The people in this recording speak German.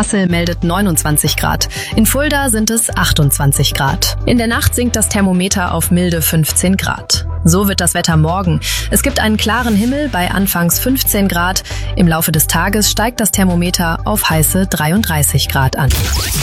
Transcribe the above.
Kassel meldet 29 Grad. In Fulda sind es 28 Grad. In der Nacht sinkt das Thermometer auf milde 15 Grad. So wird das Wetter morgen. Es gibt einen klaren Himmel bei anfangs 15 Grad. Im Laufe des Tages steigt das Thermometer auf heiße 33 Grad an.